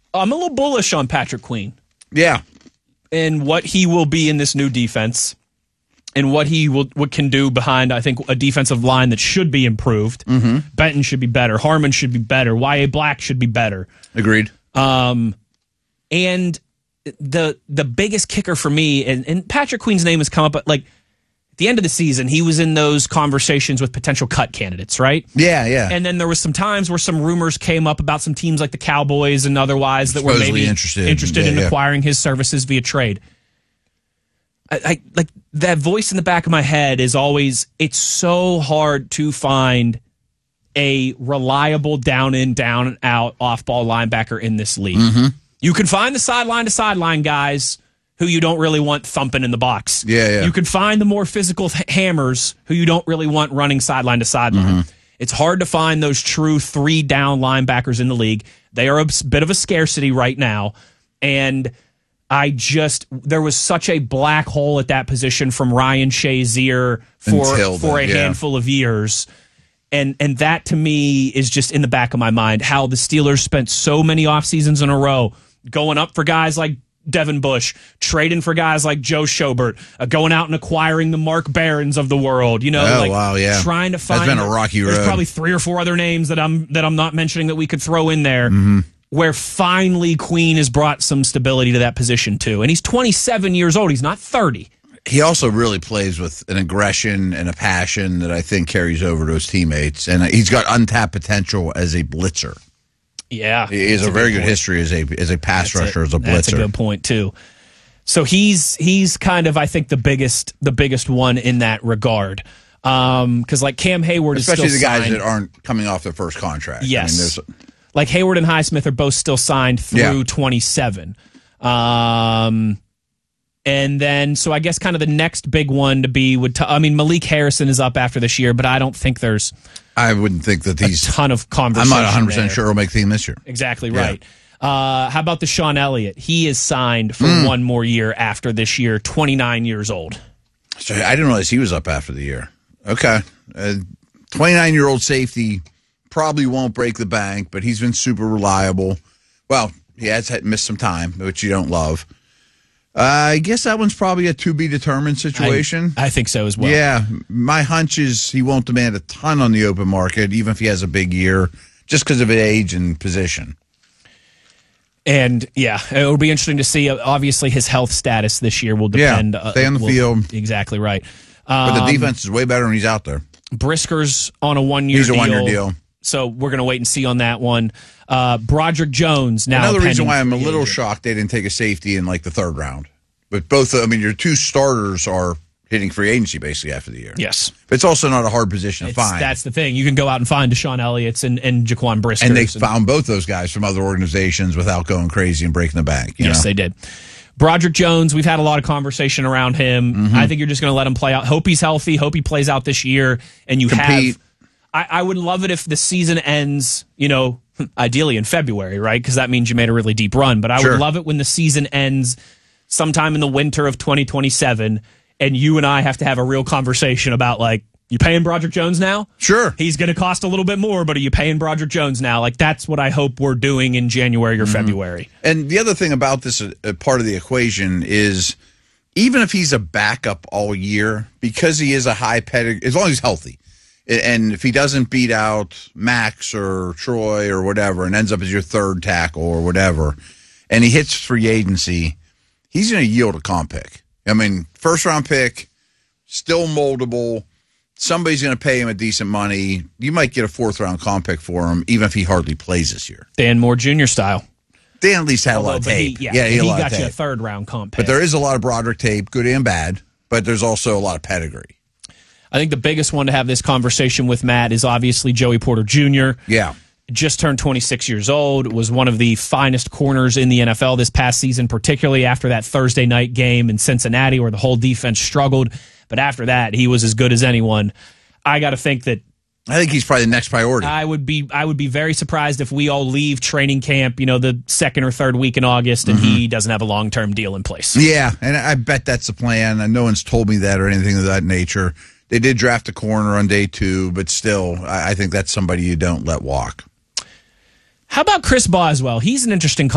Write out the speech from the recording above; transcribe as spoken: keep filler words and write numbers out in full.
I'm a little bullish on Patrick Queen. Yeah. And what he will be in this new defense and what he will what can do behind, I think, a defensive line that should be improved. Mm-hmm. Benton should be better. Harmon should be better. Y A. Black should be better. Agreed. Um, and the the biggest kicker for me, and, and Patrick Queen's name has come up, but like at the end of the season, he was in those conversations with potential cut candidates, right? Yeah, yeah. And then there was some times where some rumors came up about some teams like the Cowboys and otherwise that Supposedly were maybe interested, interested yeah, in yeah. acquiring his services via trade. I, I like that voice in the back of my head is always, it's so hard to find a reliable down in, down and out off ball linebacker in this league. Mm-hmm. You can find the sideline to sideline guys who you don't really want thumping in the box. Yeah, yeah. You can find the more physical th- hammers who you don't really want running sideline to sideline. Mm-hmm. It's hard to find those true three down linebackers in the league. They are a bit of a scarcity right now. And I just, there was such a black hole at that position from Ryan Shazier for, Until for a then, yeah. handful of years. And and that to me is just in the back of my mind, how the Steelers spent so many off seasons in a row going up for guys like Devin Bush, trading for guys like Joe Schobert, uh, going out and acquiring the Mark Barons of the world, you know, Oh, like wow, yeah. trying to find. That's been a rocky There's road. probably three or four other names that I'm that I'm not mentioning that we could throw in there. Mm-hmm. Where finally Queen has brought some stability to that position too, and he's twenty-seven years old. He's not thirty. He also really plays with an aggression and a passion that I think carries over to his teammates, and he's got untapped potential as a blitzer. Yeah, He has a, that's very good good point. history as a as a pass That's rusher, a- as a blitzer. That's a good point too. So he's he's kind of, I think, the biggest the biggest one in that regard. Um, because like Cam Hayward Especially is the still guys signed. that aren't coming off their first contract. Yes. I mean, there's, Like Hayward and Highsmith are both still signed through Yeah. twenty-seven. Um, and then, so I guess kind of the next big one to be would, t- I mean, Malik Harrison is up after this year, but I don't think there's I wouldn't think that a these. ton of I'm conversation. not one hundred percent there. sure he'll make the team this year. Exactly Yeah. right. Uh, how about the Sean Elliott? He is signed for Mm. one more year after this year, twenty-nine years old. So I didn't realize he was up after the year. Okay. twenty-nine year old safety probably won't break the bank, but he's been super reliable. Well, he has had missed some time, which you don't love. Uh, I guess that one's probably a to be determined situation. I, I think so as well. Yeah, my hunch is he won't demand a ton on the open market, even if he has a big year, just because of his age and position. And yeah, it'll be interesting to see. Obviously, his health status this year will Yeah, depend. stay on the will- field. Exactly right. But Um, the defense is way better when he's out there. Brisker's on a one-year He's a deal. one-year deal. So we're going to wait and see on that one. Uh, Broderick Jones now. Another reason pending why I'm a free little agent. shocked they didn't take a safety in like the third round. But both, I mean, your two starters are hitting free agency basically after the year. Yes. But it's also not a hard position to It's- find. That's the thing. You can go out and find Deshaun Elliott's and, and Jaquan Brisker. and they found both those guys from other organizations without going crazy and breaking the bank. You Yes, know? they did. Broderick Jones, we've had a lot of conversation around him. Mm-hmm. I think you're just going to let him play out. Hope he's healthy. Hope he plays out this year. And you Compete. have. I, I would love it if the season ends, you know, ideally in February, right? Because that means you made a really deep run. But I Sure. would love it when the season ends sometime in the winter of twenty twenty-seven and you and I have to have a real conversation about, like, you paying Broderick Jones now? Sure. He's going to cost a little bit more, but are you paying Broderick Jones now? Like, that's what I hope we're doing in January or Mm-hmm. February. And the other thing about this uh, uh, part of the equation is even if he's a backup all year, because he is a high pedigree, as long as he's healthy, a- and if he doesn't beat out Max or Troy or whatever and ends up as your third tackle or whatever, and he hits free agency, he's going to yield a comp pick. I mean, first round pick, still moldable. Somebody's going to pay him a decent money. You might get a fourth round comp pick for him, even if he hardly plays this year. Dan Moore Junior style. Dan at least had a lot Although, of but he- tape. yeah, yeah, he, had a he lot got of you a tape. third round comp pick. But there is a lot of Broderick tape, good and bad. But there's also a lot of pedigree. I think the biggest one to have this conversation with, Matt, is obviously Joey Porter Junior Yeah. Just turned twenty-six years old, was one of the finest corners in the N F L this past season, particularly after that Thursday night game in Cincinnati where the whole defense struggled. But after that, he was as good as anyone. I got to think that I think he's probably the next priority. I would be I would be very surprised if we all leave training camp, you know, the second or third week in August, and Mm-hmm. he doesn't have a long-term deal in place. yeah, and I bet that's the plan. And no one's told me that or anything of that nature. They did draft a corner on day two, but still, I, I think that's somebody you don't let walk. How about Chris Boswell? He's an interesting